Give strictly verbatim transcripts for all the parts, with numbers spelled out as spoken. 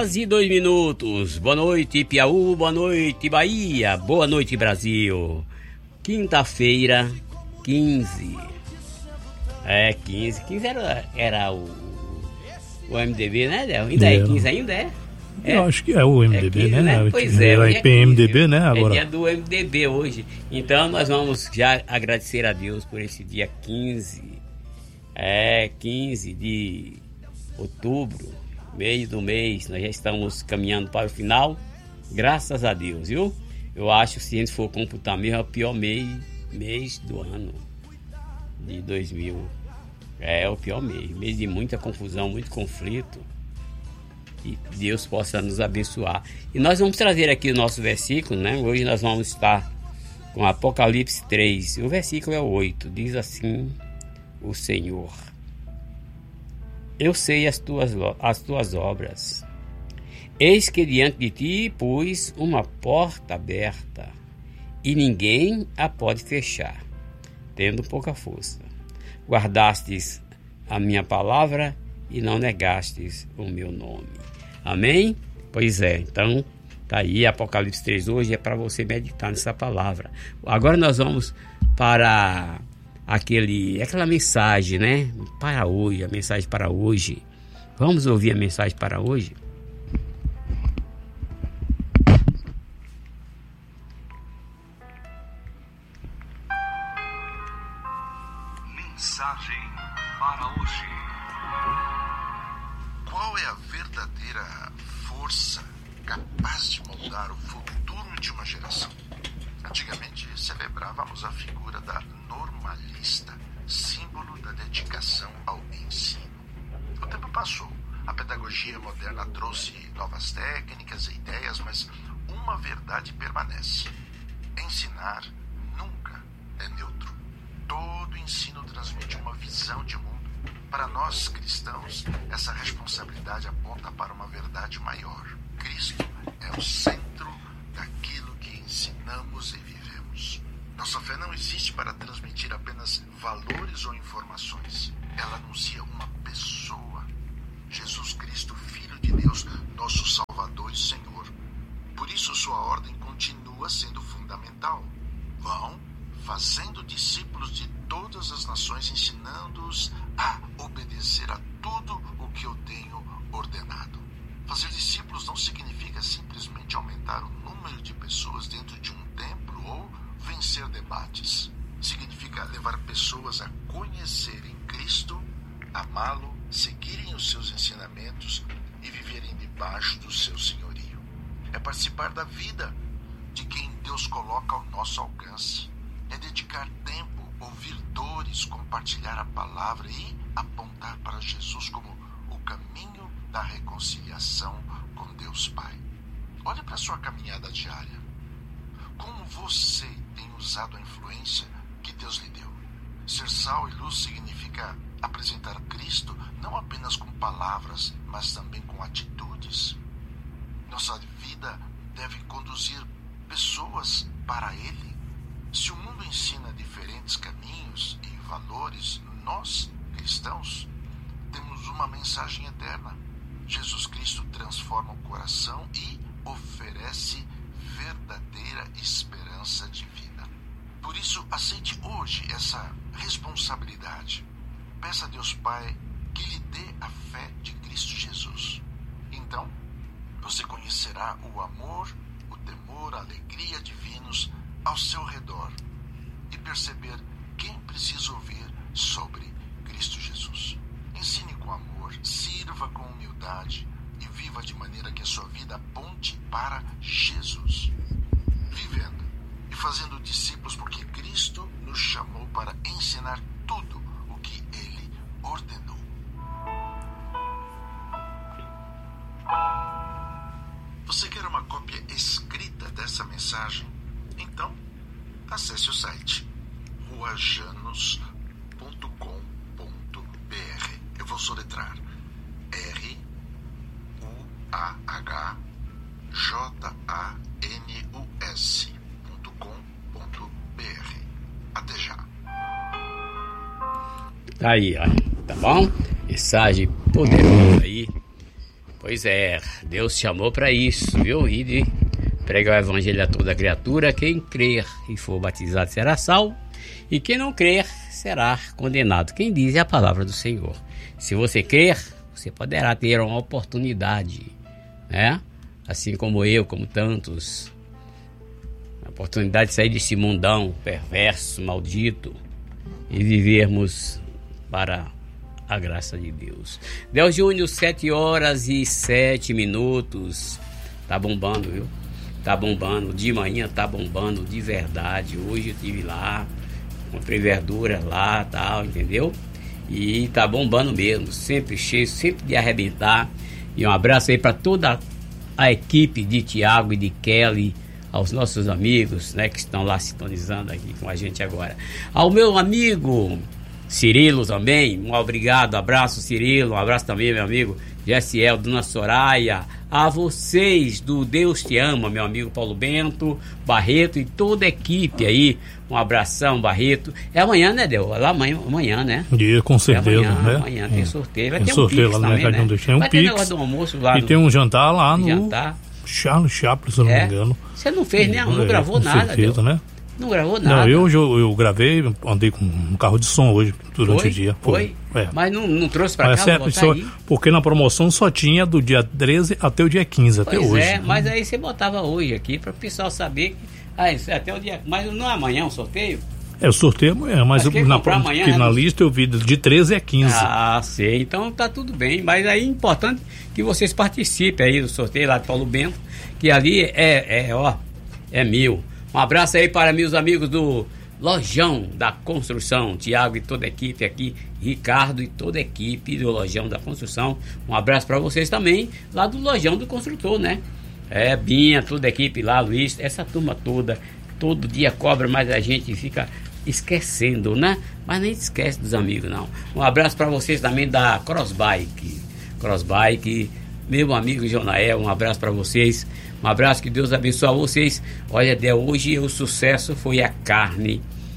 horas e dois minutos. Boa noite, Piauí, boa noite, Bahia, boa noite, Brasil. Quinta-feira, quinze. É, quinze. quinze era, era o, o M D B, né, Del? Ainda é, é quinze ainda, é? É. Eu acho que é o M D B, é quinze, né? né? Pois é. Era é P M D B, né? Agora. É dia do M D B hoje. Então nós vamos já agradecer a Deus por esse dia quinze. É, quinze de outubro, meio do mês. Nós já estamos caminhando para o final. Graças a Deus, viu? Eu acho que se a gente for computar mesmo, é o pior mês, mês do ano de dois mil. É o pior mês. Mês de muita confusão, muito conflito. Que Deus possa nos abençoar. E nós vamos trazer aqui o nosso versículo, né? Hoje nós vamos estar com Apocalipse três. O versículo é o oito. Diz assim o Senhor: eu sei as tuas, as tuas obras. Eis que diante de ti pus uma porta aberta, e ninguém a pode fechar, tendo pouca força. Guardastes a minha palavra e não negastes o meu nome. Amém? Pois é, então tá aí, Apocalipse três hoje é para você meditar nessa palavra. Agora nós vamos para aquele, aquela mensagem, né? Para hoje, a mensagem para hoje. Vamos ouvir a mensagem para hoje? Mensagem para hoje. Qual é a verdadeira força capaz de moldar o futuro de uma geração? Antigamente celebrávamos a figura da normalista, símbolo da dedicação ao ensino. O tempo passou, a pedagogia moderna trouxe novas técnicas e ideias, mas uma verdade permanece: ensinar nunca é neutro. Todo ensino transmite uma visão de mundo. Para nós, cristãos, essa responsabilidade aponta para uma verdade maior. Cristo é o centro daquilo que ensinamos e vivemos. Nossa fé não existe para transmitir apenas valores ou informações. Ela anuncia uma pessoa, Jesus Cristo, Filho de Deus, nosso Salvador e Senhor. Por isso, sua ordem continua sendo fundamental. Vão fazendo discípulos de todas as nações, ensinando-os a obedecer a tudo o que eu tenho ordenado. Fazer discípulos não significa simplesmente aumentar o número de pessoas dentro de um templo ou vencer debates. Significa levar pessoas a conhecerem Cristo, amá-lo, seguirem os seus ensinamentos e viverem debaixo do seu senhorio. É participar da vida de quem Deus coloca ao nosso alcance. É dedicar tempo, ouvir dores, compartilhar a palavra e apontar para Jesus como o caminho da reconciliação com Deus Pai. Olhe para a sua caminhada diária. Como você tem usado a influência que Deus lhe deu? Ser sal e luz significa apresentar Cristo não apenas com palavras, mas também com atitudes. Nossa vida deve conduzir pessoas para Ele. Se o mundo ensina diferentes caminhos e valores, nós, cristãos, temos uma mensagem eterna. Jesus Cristo transforma o coração e oferece verdadeira esperança de vida. Por isso, aceite hoje essa responsabilidade. Peça a Deus Pai que lhe dê a fé de Cristo Jesus. Então, você conhecerá o amor, o temor, a alegria divinos ao seu redor e perceber quem precisa ouvir sobre Cristo Jesus. Ensine com amor, sirva com humildade e viva de maneira que a sua vida aponte para Jesus. Vivendo e fazendo discípulos, porque Cristo nos chamou para ensinar tudo o que Ele ordenou. Você quer uma cópia escrita dessa mensagem? Então, acesse o site rua janos ponto com ponto b r. Eu vou soletrar R U A H J A N U S ponto com ponto b r. Até já. Tá aí, ó. Tá bom? Mensagem poderosa aí Pois é, Deus chamou para isso, viu? E de pregar o evangelho a toda criatura. Quem crer e for batizado será salvo, e quem não crer será condenado. Quem diz é a palavra do Senhor. Se você crer, você poderá ter uma oportunidade, né? Assim como eu, como tantos, a oportunidade de sair desse mundão perverso, maldito, e vivermos para a graça de Deus. Del Júnior, sete horas e sete minutos. Tá bombando, viu? Tá bombando. De manhã tá bombando de verdade. Hoje eu estive lá, comprei verdura lá, tal, entendeu? E tá bombando mesmo. Sempre cheio, sempre de arrebentar. E um abraço aí para toda a equipe de Tiago e de Kelly, aos nossos amigos, né, que estão lá sintonizando aqui com a gente agora. Ao meu amigo Cirilo também, um obrigado, abraço Cirilo, um abraço também meu amigo Jessiel, Dona Soraya, a vocês do Deus Te Ama, meu amigo Paulo Bento, Barreto e toda a equipe aí, um abração Barreto. É amanhã, né, Del? É lá amanhã, amanhã, né? Dia, com certeza, é amanhã, né? Amanhã tem sorteio, vai tem ter sorteio um Pix lá no também, Mercado né? do Tem um vai Pix, ter negócio do almoço lá e no... tem um jantar lá no jantar. Charles Chaplin, se eu não é? me engano. Você não fez, né? Não é, gravou com nada, certeza, Del. né? Não gravou nada. Não, eu, eu, eu gravei, andei com um carro de som hoje, durante foi? o dia. Foi? foi. É. Mas não, não trouxe pra mas cá, é, botar só, aí? porque na promoção só tinha do dia treze até o dia quinze, até Pois hoje. é, né? mas aí você botava hoje aqui para o pessoal saber que ah, isso é até o dia. Mas não é amanhã o sorteio? É, o sorteio é amanhã, mas, Mas eu, na, amanhã, que né? na lista eu vi de treze a quinze. Ah, sei, então tá tudo bem. Mas aí é importante que vocês participem aí do sorteio lá de Paulo Bento, que ali é, é ó, é mil. Um abraço aí para meus amigos do Lojão da Construção, Tiago e toda a equipe aqui, Ricardo e toda a equipe do Lojão da Construção. Um abraço para vocês também, lá do Lojão do Construtor, né? É, Binha, toda a equipe lá, Luiz, essa turma toda, todo dia cobra, mas a gente fica esquecendo, né? Mas nem esquece dos amigos, não. Um abraço para vocês também da Crossbike, Crossbike, meu amigo Jonael, um abraço para vocês. Um abraço, que Deus abençoe vocês. Olha, de hoje o sucesso foi a carne,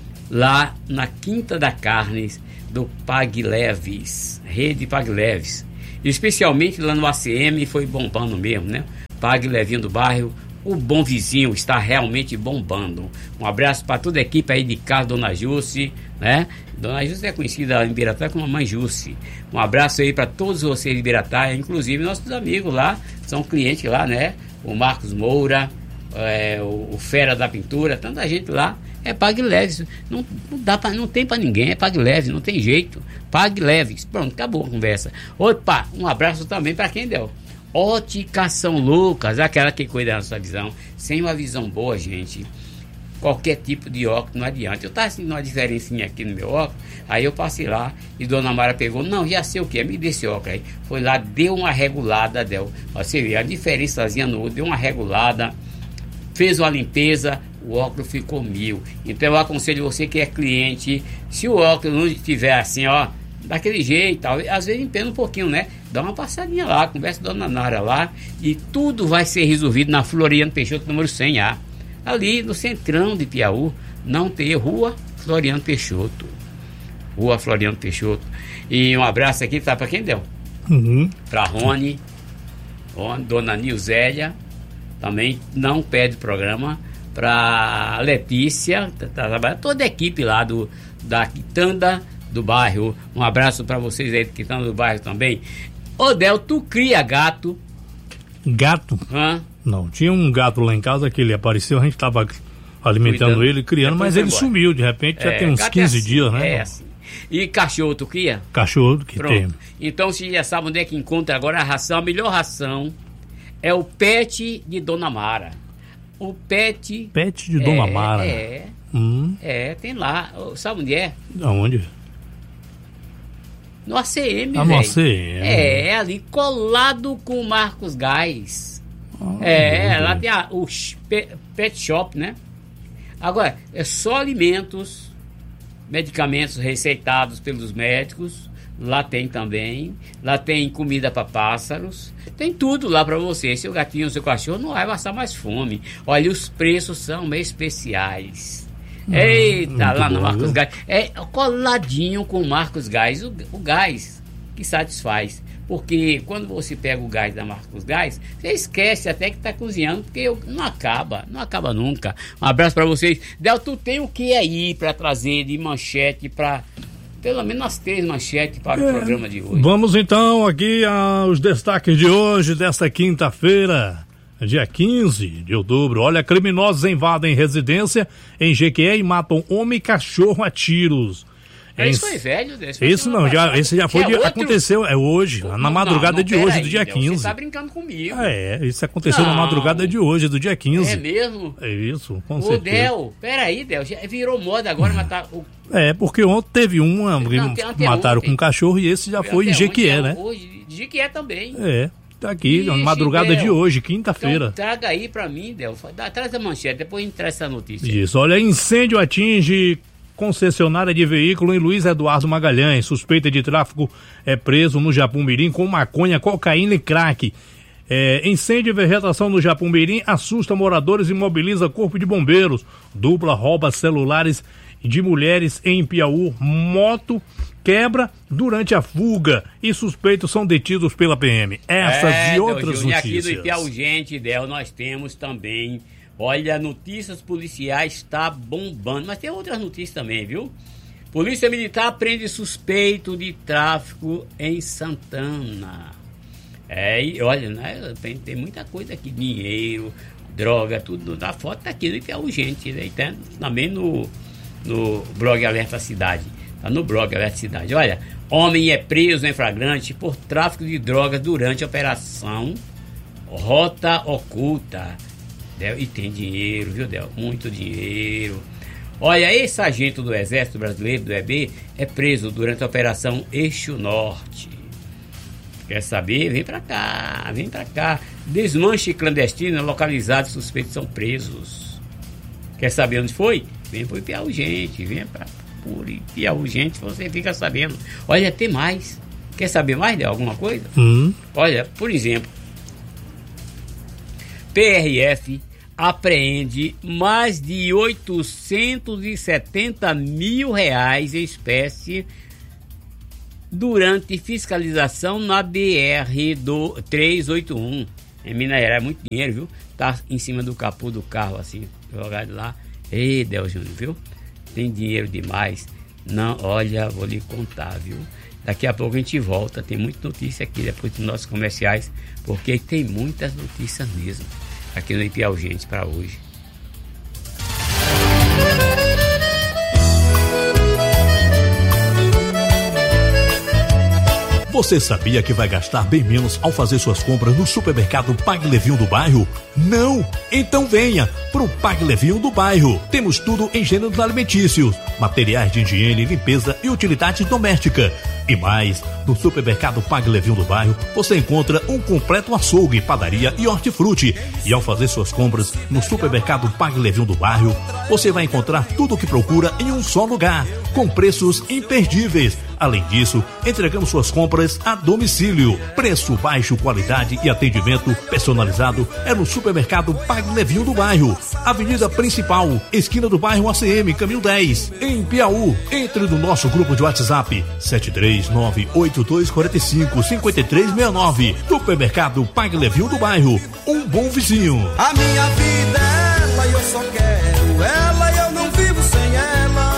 lá na Quinta da Carne do Pag Leves, Rede Pag Leves. Especialmente lá no A C M foi bombando mesmo, né? Pag Levinho do bairro, o Bom Vizinho está realmente bombando. Um abraço para toda a equipe aí de casa, Dona Jusce, né? Dona Jusce é conhecida em Biratá como Mãe Jusce. Um abraço aí para todos vocês de Biratá, inclusive nossos amigos lá, são clientes lá, né? O Marcos Moura, é, o, o Fera da Pintura, tanta gente lá. É Pag Leves, não, não, dá pra, não tem para ninguém, é Pag Leves, não tem jeito. Pag Leves, pronto, acabou a conversa. Opa, um abraço também para quem deu. Ótica São Lucas, aquela que cuida da nossa visão. Sem uma visão boa, gente, qualquer tipo de óculos não adianta. Eu estava sentindo uma diferencinha aqui no meu óculos, aí eu passei lá e Dona Mara pegou, não, já sei o que é, me dê esse óculos aí. Foi lá, deu uma regulada, deu. Você vê a diferençazinha no outro, deu uma regulada, fez uma limpeza, o óculos ficou mil. Então eu aconselho você que é cliente, se o óculos não estiver assim, ó, daquele jeito, tal, às vezes empena um pouquinho, né? Dá uma passadinha lá, conversa com a Dona Nara lá, e tudo vai ser resolvido na Floriano Peixoto, número cem A. Ali no centrão de Piauí, não tem Rua Floriano Peixoto. Rua Floriano Peixoto. E um abraço aqui, tá para quem deu? Uhum. Para Rony, Rony, Dona Nilzélia, também não pede programa. Para Letícia, tá, tá, toda a equipe lá do, da Quitanda do bairro. Um abraço para vocês aí do Quitanda do bairro também. Ô Del, tu cria gato? Gato? Hã? Não, tinha um gato lá em casa que ele apareceu, a gente tava alimentando Cuidando. ele, criando, Depois mas foi ele embora. sumiu, de repente já É, tem uns gato quinze é assim, dias, né? É assim. E cachorro, tu cria? Cachorro que Pronto. tem. Então você já sabe onde é que encontra agora a ração, a melhor ração é o Pet de Dona Mara. O Pet... Pet de Dona é, Mara. É, Hum, é, tem lá. Sabe onde é? aonde? No A C M, Ah, no velho. A C M. É, é ali colado com o Marcos Gás. Ah, É, bom, lá bom. tem a, o sh- pe- pet shop, né? Agora, é só alimentos, medicamentos receitados pelos médicos. Lá tem também. Lá tem comida para pássaros. Tem tudo lá para você. Seu gatinho, seu cachorro não vai passar mais fome. Olha, os preços são especiais. Eita, lá no bom, Marcos viu? Gás. É coladinho com o Marcos Gás. O, o gás que satisfaz. Porque quando você pega o gás da Marcos Gás, você esquece até que está cozinhando, porque não acaba, não acaba nunca. Um abraço para vocês. Del, tu tem o que aí para trazer de manchete, para pelo menos as três manchetes para é. o programa de hoje? Vamos então aqui aos destaques de hoje, desta quinta-feira, dia quinze de outubro. Olha, criminosos invadem residência em Jequié e matam homem e cachorro a tiros. É, isso foi velho, esse Isso não, já, esse já foi, é de, outro... aconteceu, é hoje, não, na madrugada não, não, de hoje, aí, do dia quinze. Você tá brincando comigo. É, isso aconteceu não. na madrugada de hoje, do dia quinze. É mesmo? É isso, com Ô, certeza. Del, peraí, Del, já virou moda agora matar o... É, porque ontem teve uma, não, que mataram ontem. com um cachorro e esse já foi, foi em Jequié, né? Hoje, Jequié também. É. Tá aqui, Ixi, na madrugada Del, de hoje, quinta-feira. Então, traga aí pra mim, Del, traz a manchete, depois a gente traz essa notícia. Isso, olha, incêndio atinge concessionária de veículo em Luiz Eduardo Magalhães. Suspeita de tráfico é preso no Japumirim com maconha, cocaína e crack. É, incêndio e vegetação no Japumirim assusta moradores e mobiliza corpo de bombeiros. Dupla rouba celulares de mulheres em Piauí. Moto quebra durante a fuga e suspeitos são detidos pela P M. Essas é, e outras Júnior, notícias. Aqui do Piauí, gente, Del, nós temos também... Olha, notícias policiais está bombando, mas tem outras notícias também, viu? Polícia Militar prende suspeito de tráfico em Santana. É, e olha, né, tem, tem muita coisa aqui, dinheiro, droga, tudo. A foto tá aqui, que é urgente, né? Tem também no, no blog Alerta Cidade. Tá no blog Alerta Cidade. Olha, homem é preso em flagrante por tráfico de drogas durante a operação Rota Oculta. Del, e tem dinheiro, viu, Del? Muito dinheiro. Olha, esse sargento do Exército Brasileiro, do E B, é preso durante a Operação Eixo Norte. Quer saber? Vem pra cá, vem pra cá. Desmanche clandestino localizado, suspeitos são presos. Quer saber onde foi? Vem pro Piauí, gente. Vem pra Piauí, gente, você fica sabendo. Olha, tem mais. Quer saber mais de alguma coisa? Hum. Olha, por exemplo, P R F apreende mais de oitocentos e setenta mil reais em espécie durante fiscalização na B R do trezentos e oitenta e um. Em Minas Gerais, é muito dinheiro, viu? Tá em cima do capô do carro, assim, jogado lá. Ei, Del Júnior, viu? Tem dinheiro demais. Não, olha, vou lhe contar, viu? Daqui a pouco a gente volta. Tem muita notícia aqui depois dos nossos comerciais, porque tem muitas notícias mesmo aqui no Piauí, gente, para hoje. Você sabia que vai gastar bem menos ao fazer suas compras no supermercado Pague Levinho do bairro? Não? Então venha pro Pague Levinho do bairro. Temos tudo em gêneros alimentícios, materiais de higiene, limpeza e utilidade doméstica. E mais, no supermercado Pague Levinho do bairro, você encontra um completo açougue, padaria e hortifruti. E ao fazer suas compras no supermercado Pague Levinho do bairro, você vai encontrar tudo o que procura em um só lugar, com preços imperdíveis. Além disso, entregamos suas compras a domicílio. Preço baixo, qualidade e atendimento personalizado é no supermercado Pague Levinho do bairro. Avenida Principal, esquina do bairro A C M, caminho dez, em Piauí. Entre no nosso grupo de WhatsApp sete três nove oito dois quatro cinco cinco três seis nove. Supermercado Pague Levinho do bairro. Um bom vizinho. A minha vida é ela e eu só quero ela e eu não vivo sem ela.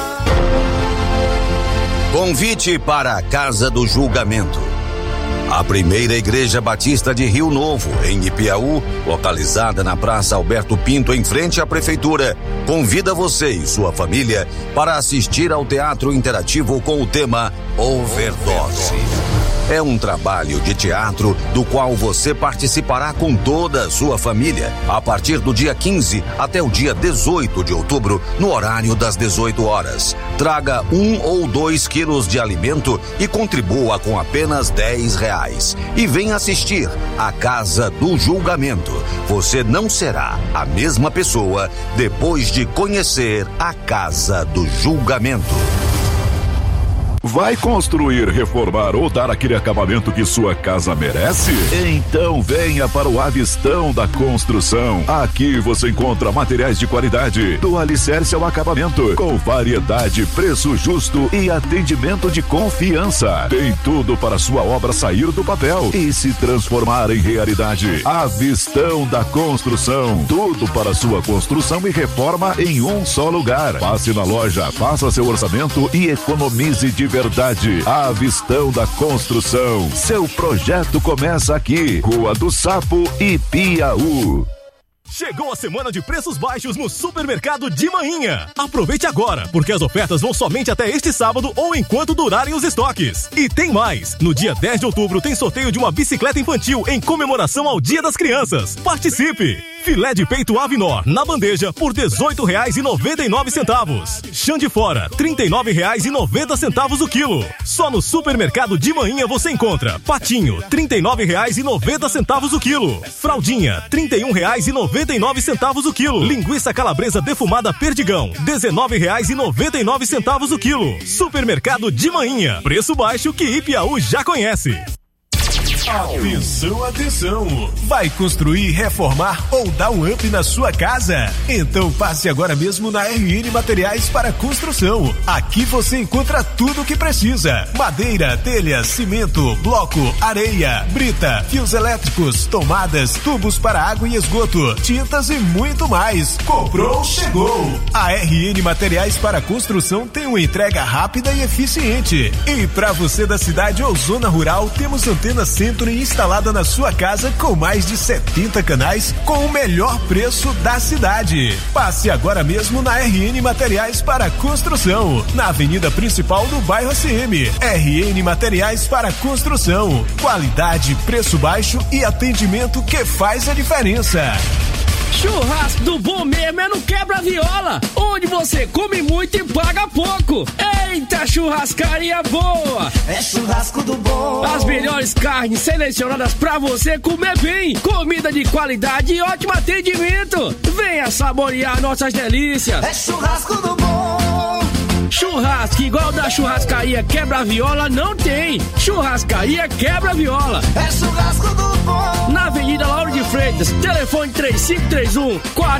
Convite para a Casa do Julgamento. A primeira igreja batista de Rio Novo, em Ipiaú, localizada na Praça Alberto Pinto, em frente à Prefeitura, convida você e sua família para assistir ao teatro interativo com o tema Overdose. É um trabalho de teatro do qual você participará com toda a sua família, a partir do dia quinze até o dia dezoito de outubro, no horário das dezoito horas. Traga um ou dois quilos de alimento e contribua com apenas dez reais. E venha assistir a Casa do Julgamento. Você não será a mesma pessoa depois de conhecer a Casa do Julgamento. Vai construir, reformar ou dar aquele acabamento que sua casa merece? Então venha para o Avistão da Construção. Aqui você encontra materiais de qualidade, do alicerce ao acabamento, com variedade, preço justo e atendimento de confiança. Tem tudo para sua obra sair do papel e se transformar em realidade. Avistão da Construção. Tudo para sua construção e reforma em um só lugar. Passe na loja, faça seu orçamento e economize de verdade. Avistão da Construção. Seu projeto começa aqui. Rua do Sapo e Piauí. Chegou a semana de preços baixos no Supermercado de Manhinha. Aproveite agora, porque as ofertas vão somente até este sábado ou enquanto durarem os estoques. E tem mais! No dia dez de outubro tem sorteio de uma bicicleta infantil em comemoração ao Dia das Crianças. Participe! Filé de peito Avinor na bandeja por dezoito reais e noventa e nove centavos. Chã de fora, trinta e nove reais e noventa centavos o quilo. Só no Supermercado de Manhinha você encontra patinho, trinta e nove reais e noventa centavos o quilo. Fraldinha, trinta e um reais e noventa e nove centavos o quilo. Linguiça calabresa defumada Perdigão, dezenove reais e noventa e nove centavos o quilo. Supermercado de Manhinha, preço baixo que Ipiaú já conhece. Atenção, atenção! Vai construir, reformar ou dar um up na sua casa? Então passe agora mesmo na R N Materiais para Construção. Aqui você encontra tudo o que precisa: madeira, telha, cimento, bloco, areia, brita, fios elétricos, tomadas, tubos para água e esgoto, tintas e muito mais. Comprou, chegou! A R N Materiais para Construção tem uma entrega rápida e eficiente. E para você da cidade ou zona rural, temos antena centro instalada na sua casa com mais de setenta canais com o melhor preço da cidade. Passe agora mesmo na R N Materiais para Construção, na avenida principal do bairro A C M. R N Materiais para Construção. Qualidade, preço baixo e atendimento que faz a diferença. Churrasco do bom mesmo é no Quebra-Viola, onde você come muito e paga pouco. Eita, churrascaria boa! É churrasco do bom. As melhores carnes selecionadas pra você comer bem. Comida de qualidade e ótimo atendimento. Venha saborear nossas delícias. É churrasco do bom. Churrasco igual da churrascaria Quebra-Viola não tem. Churrascaria Quebra-Viola. É churrasco do bom. Na Avenida Lauro de Freitas, telefone três cinco três um, quatro